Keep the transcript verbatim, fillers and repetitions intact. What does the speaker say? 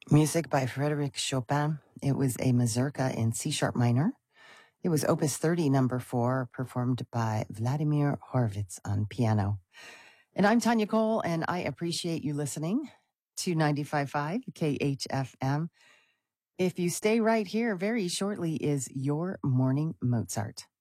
Music by Frédéric Chopin. It was a mazurka in C sharp minor. It was Opus thirty, number four, performed by Vladimir Horowitz on piano. And I'm Tanya Cole, and I appreciate you listening to ninety-five point five K H F M. If you stay right here, very shortly is Your Morning Mozart.